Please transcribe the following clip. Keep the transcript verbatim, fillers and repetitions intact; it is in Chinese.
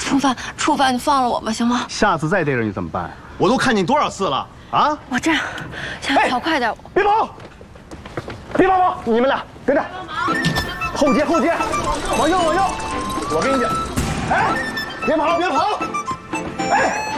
初犯，初犯，你放了我吧，行吗？ 下次再逮着你怎么办？我都看你多少次了啊！ 我这样，现在跑快点。 别跑！别跑跑！你们俩跟着，后街后街，往右往右。我跟你讲，哎，别跑别跑！哎。